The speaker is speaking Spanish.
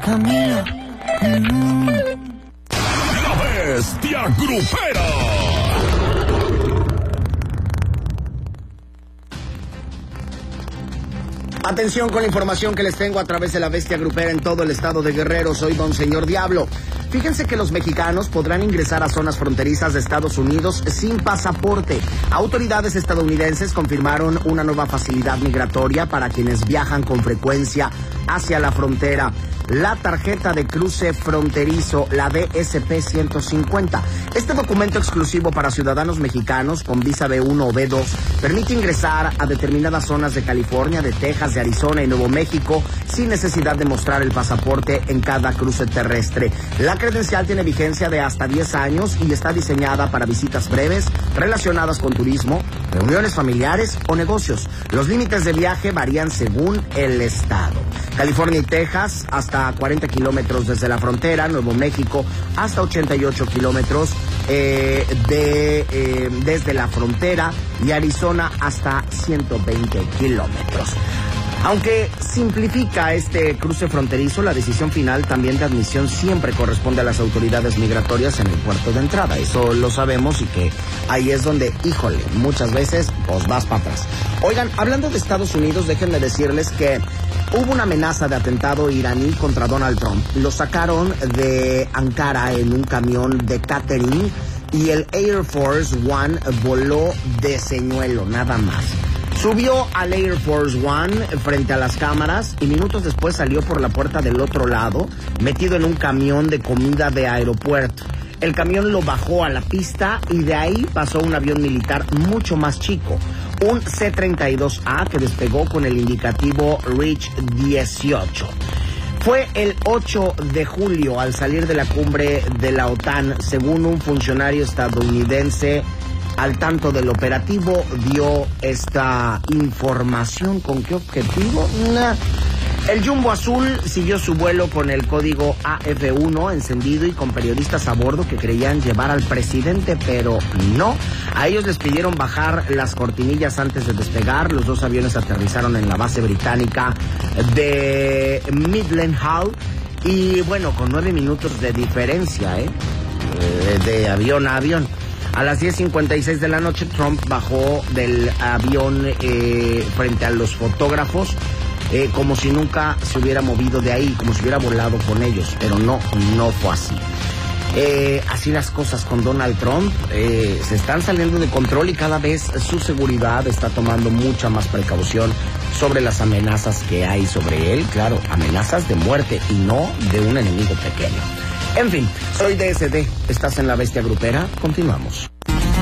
Camila. La Bestia Grupera. Atención con la información que les tengo a través de la Bestia Grupera en todo el estado de Guerrero. Soy Don Señor Diablo. Fíjense que los mexicanos podrán ingresar a zonas fronterizas de Estados Unidos sin pasaporte. Autoridades estadounidenses confirmaron una nueva facilidad migratoria para quienes viajan con frecuencia hacia la frontera. La tarjeta de cruce fronterizo, la DSP 150. Este documento exclusivo para ciudadanos mexicanos con visa B1 o B2 permite ingresar a determinadas zonas de California, de Texas, de Arizona y Nuevo México sin necesidad de mostrar el pasaporte en cada cruce terrestre. La credencial tiene vigencia de hasta 10 años y está diseñada para visitas breves relacionadas con turismo, reuniones familiares o negocios. Los límites de viaje varían según el estado. California y Texas hasta 40 kilómetros desde la frontera, Nuevo México hasta 88 kilómetros desde la frontera y Arizona hasta 120 kilómetros. Aunque simplifica este cruce fronterizo, la decisión final también de admisión siempre corresponde a las autoridades migratorias en el puerto de entrada. Eso lo sabemos y que ahí es donde, híjole, muchas veces pues vas para atrás. Oigan, hablando de Estados Unidos, déjenme decirles que hubo una amenaza de atentado iraní contra Donald Trump. Lo sacaron de Ankara en un camión de catering y el Air Force One voló de señuelo, nada más. Subió al Air Force One frente a las cámaras y minutos después salió por la puerta del otro lado, metido en un camión de comida de aeropuerto. El camión lo bajó a la pista y de ahí pasó un avión militar mucho más chico, un C-32A que despegó con el indicativo Reach 18. Fue el 8 de julio al salir de la cumbre de la OTAN, según un funcionario estadounidense al tanto del operativo, dio esta información. ¿Con qué objetivo? El Jumbo Azul siguió su vuelo con el código AF1 encendido y con periodistas a bordo que creían llevar al presidente, pero no. A ellos les pidieron bajar las cortinillas antes de despegar. Los dos aviones aterrizaron en la base británica de Mildenhall y bueno, con 9 minutos de diferencia, de avión a avión. A las 10:56 de la noche, Trump bajó del avión frente a los fotógrafos, como si nunca se hubiera movido de ahí, como si hubiera volado con ellos, pero no fue así. Así las cosas con Donald Trump, se están saliendo de control y cada vez su seguridad está tomando mucha más precaución sobre las amenazas que hay sobre él, claro, amenazas de muerte y no de un enemigo pequeño. En fin, soy DSD, estás en la Bestia Grupera, continuamos.